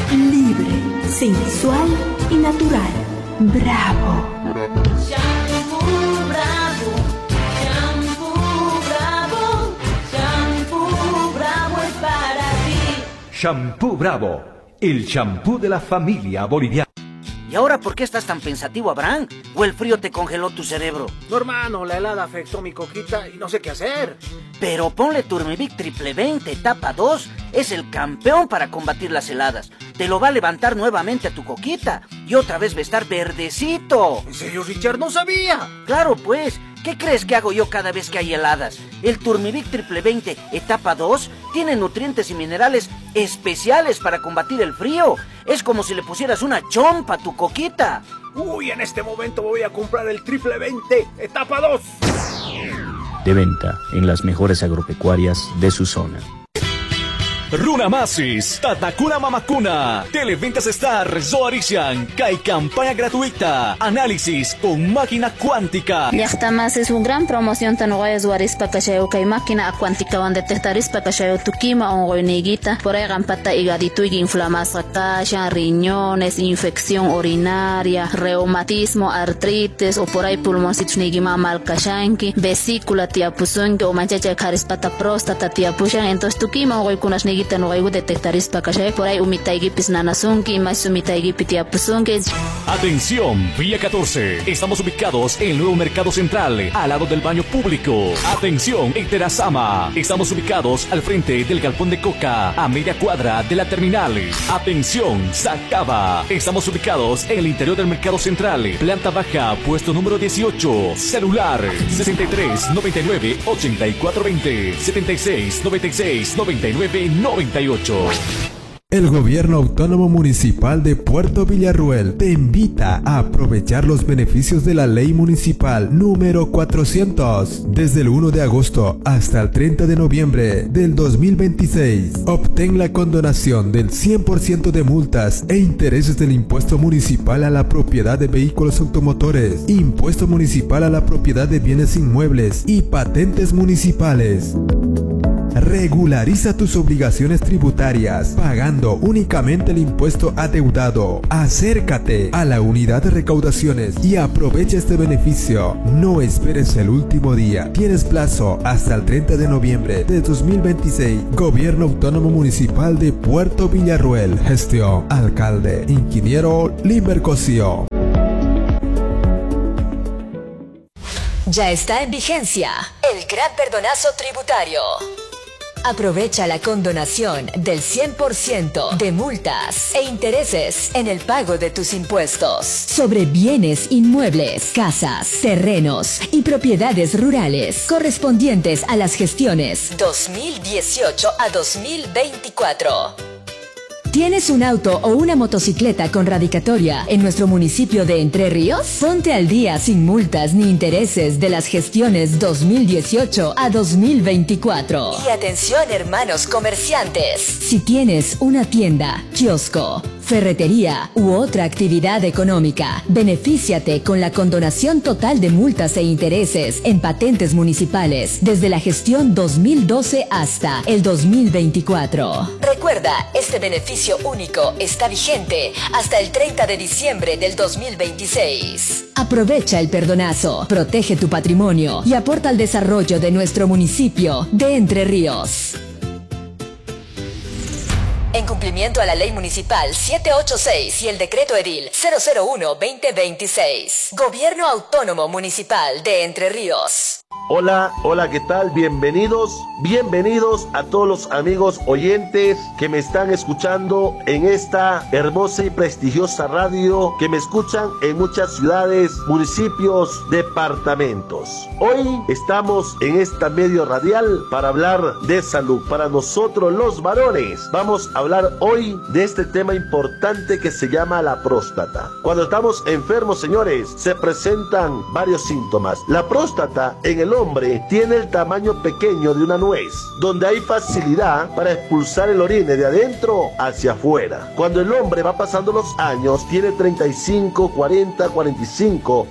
libre, sensual y natural. Bravo. Shampoo Bravo, Shampoo Bravo, Shampoo Bravo es para ti. Shampoo Bravo, el shampoo de la familia boliviana. ¿Y ahora por qué estás tan pensativo, Abraham? ¿O el frío te congeló tu cerebro? No, hermano, la helada afectó mi coquita y no sé qué hacer. Pero ponle Turmivic Triple 20 etapa 2. Es el campeón para combatir las heladas. Te lo va a levantar nuevamente a tu coquita. Y otra vez va a estar verdecito. ¿En serio, Richard? ¡No sabía! Claro, pues. ¿Qué crees que hago yo cada vez que hay heladas? El Turmivic Triple 20 etapa 2 tiene nutrientes y minerales especiales para combatir el frío. Es como si le pusieras una chompa a tu coquita. Uy, en este momento voy a comprar el Triple 20 etapa 2. De venta en las mejores agropecuarias de su zona. Runamasis, Tatakuna Mamakuna, Televentas Star, Zoarician, Kai campaña gratuita, análisis con máquina cuántica. Yachtamas es una gran promoción tan guay Zoarispa Cachayo Kai máquina cuántica donde detectarispa Cachayo Tukima o Goiniguita, por ahí gampata higadito y inflamación, cacha, riñones, infección urinaria, reumatismo, artritis o por ahí pulmoncitos nigima mal cachanki, vesícula tiapuzunki o manchacha carispata próstata tiapushan, entonces Tukima o Goikunas no hay detectaris para que por ahí umitaigipis nanasunki más umitaigipitiapusunki. Atención, Vía 14. Estamos ubicados en el nuevo Mercado Central, al lado del baño público. Atención, en Terazama. Estamos ubicados al frente del galpón de Coca, a media cuadra de la terminal. Atención, Sacaba. Estamos ubicados en el interior del Mercado Central, planta baja, puesto número 18. Celular 63 99 84 20 76 96 99 98. El Gobierno Autónomo Municipal de Puerto Villarruel te invita a aprovechar los beneficios de la Ley Municipal número 400. Desde el 1 de agosto hasta el 30 de noviembre del 2026, obtén la condonación del 100% de multas e intereses del impuesto municipal a la propiedad de vehículos automotores, impuesto municipal a la propiedad de bienes inmuebles y patentes municipales. Regulariza tus obligaciones tributarias pagando únicamente el impuesto adeudado. Acércate a la unidad de recaudaciones y aprovecha este beneficio. No esperes el último día. Tienes plazo hasta el 30 de noviembre de 2026. Gobierno Autónomo Municipal de Puerto Villarruel. Gestión: Alcalde Ingeniero Limber Cosío. Ya está en vigencia el gran perdonazo tributario. Aprovecha la condonación del 100% de multas e intereses en el pago de tus impuestos sobre bienes inmuebles, casas, terrenos y propiedades rurales correspondientes a las gestiones 2018 a 2024. ¿Tienes un auto o una motocicleta con radicatoria en nuestro municipio de Entre Ríos? Ponte al día sin multas ni intereses de las gestiones 2018 a 2024. Y atención, hermanos comerciantes. Si tienes una tienda, kiosco, ferretería u otra actividad económica, benefíciate con la condonación total de multas e intereses en patentes municipales desde la gestión 2012 hasta el 2024. Recuerda, este beneficio único está vigente hasta el 30 de diciembre del 2026. Aprovecha el perdonazo, protege tu patrimonio y aporta al desarrollo de nuestro municipio de Entre Ríos. En cumplimiento a la Ley Municipal 786 y el Decreto Edil 001-2026. Gobierno Autónomo Municipal de Entre Ríos. Hola, ¿qué tal? Bienvenidos a todos los amigos oyentes que me están escuchando en esta hermosa y prestigiosa radio, que me escuchan en muchas ciudades, municipios, departamentos. Hoy estamos en esta medio radial para hablar de salud para nosotros los varones. Vamos a hablar hoy de este tema importante que se llama la próstata. Cuando estamos enfermos, señores, se presentan varios síntomas. La próstata en en el hombre tiene el tamaño pequeño de una nuez, donde hay facilidad para expulsar el orine de adentro hacia afuera. Cuando el hombre va pasando los años, tiene 35, 40, 45,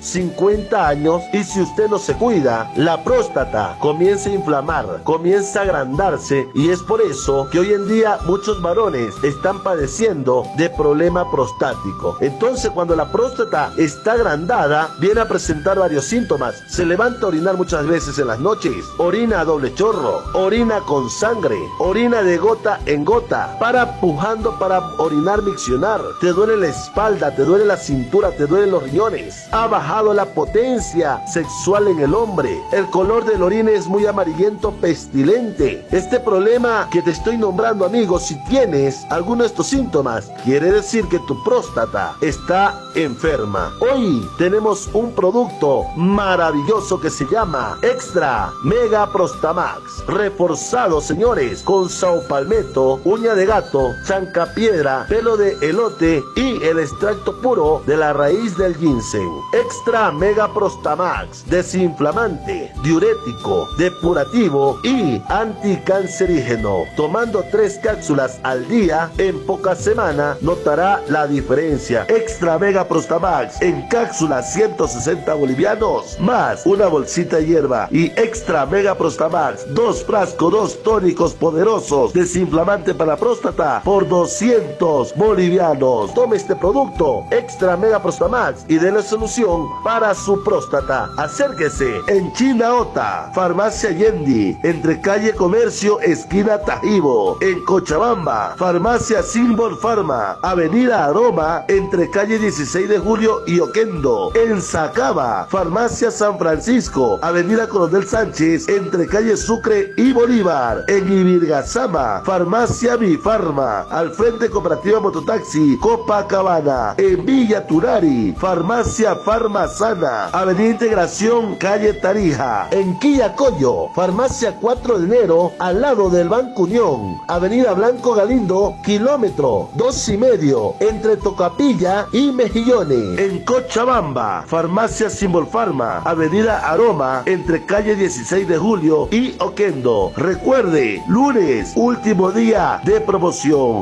50 años, y si usted no se cuida, la próstata comienza a inflamar, comienza a agrandarse, y es por eso que hoy en día muchos varones están padeciendo de problema prostático. Entonces, cuando la próstata está agrandada, viene a presentar varios síntomas. Se levanta a orinar muchas veces en las noches, orina a doble chorro, orina con sangre, orina de gota en gota, para pujando para orinar miccionar, te duele la espalda, te duele la cintura, te duelen los riñones, ha bajado la potencia sexual en el hombre, el color del orina es muy amarillento pestilente. Este problema que te estoy nombrando, amigo, si tienes alguno de estos síntomas, quiere decir que tu próstata está enferma. Hoy tenemos un producto maravilloso que se llama Extra Mega Prostamax, reforzado, señores, con saopalmeto, uña de gato, chancapiedra, pelo de elote y el extracto puro de la raíz del ginseng. Extra Mega Prostamax, desinflamante, diurético, depurativo y anticancerígeno. Tomando 3 cápsulas al día, en pocas semanas notará la diferencia. Extra Mega Prostamax en cápsulas, 160 bolivianos, más una bolsita de hierba. Y Extra Mega Prostamax, 2 frascos, 2 tónicos poderosos, desinflamante para la próstata, por 200 bolivianos. Tome este producto, Extra Mega Prostamax, y dé la solución para su próstata. Acérquese en Chinaota, Farmacia Yendi, entre calle Comercio, esquina Tajibo. En Cochabamba, Farmacia Silver Pharma, avenida Aroma, entre calle 16 de Julio y Oquendo. En Sacaba, Farmacia San Francisco, avenida Coronel Sánchez, entre calle Sucre y Bolívar. En Ibirgazama, Farmacia Bifarma, al frente Cooperativa Mototaxi Copacabana. En Villa Turari, Farmacia Farmasana, avenida Integración, calle Tarija. En Quillacollo, Farmacia 4 de enero, al lado del Banco Unión, avenida Blanco Galindo, kilómetro 2,5, entre Tocapilla y Mejillones. En Cochabamba, Farmacia Symbol Pharma, avenida Aroma, entre calle 16 de Julio y Oquendo. Recuerde, lunes, último día de promoción.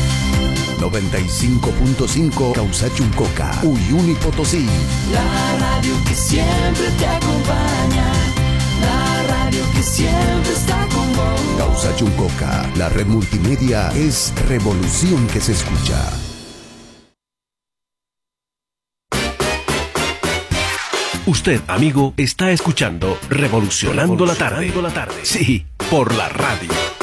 95.5 Causachuncoca, Uyuni Potosí. La radio que siempre te acompaña, la radio que siempre está con vos. Causachuncoca, la red multimedia es revolución que se escucha. Usted, amigo, está escuchando Revolucionando la tarde. Sí, por la radio.